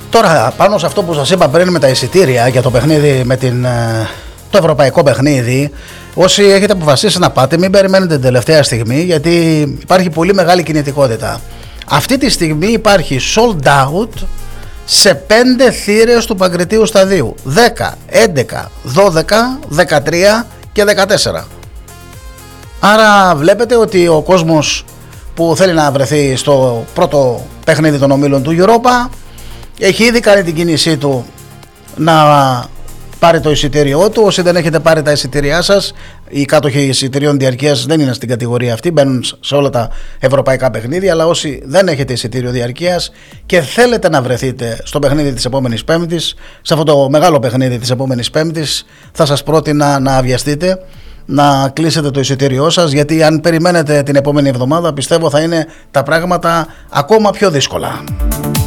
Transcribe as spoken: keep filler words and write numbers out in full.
Τώρα, πάνω σε αυτό που σας είπα πριν με τα εισιτήρια για το παιχνίδι, με την, το ευρωπαϊκό παιχνίδι, όσοι έχετε αποφασίσει να πάτε, μην περιμένετε την τελευταία στιγμή, γιατί υπάρχει πολύ μεγάλη κινητικότητα. Αυτή τη στιγμή υπάρχει sold out σε πέντε θύρες του Παγκριτίου Σταδίου, δέκα, έντεκα, δώδεκα, δεκατρία και δεκατέσσερα. Άρα βλέπετε ότι ο κόσμος που θέλει να βρεθεί στο πρώτο παιχνίδι των ομίλων του Europa έχει ήδη κάνει την κίνησή του να πάρει το εισιτήριό του. Όσοι δεν έχετε πάρει τα εισιτήριά σας, οι κάτοχοι εισιτηρίων διαρκείας δεν είναι στην κατηγορία αυτή, μπαίνουν σε όλα τα ευρωπαϊκά παιχνίδια. Αλλά όσοι δεν έχετε εισιτήριο διαρκείας και θέλετε να βρεθείτε στο παιχνίδι της επόμενης Πέμπτης, σε αυτό το μεγάλο παιχνίδι της επόμενης Πέμπτης, θα σας πρότεινα να βιαστείτε, να κλείσετε το εισιτήριό σας, γιατί αν περιμένετε την επόμενη εβδομάδα, πιστεύω θα είναι τα πράγματα ακόμα πιο δύσκολα.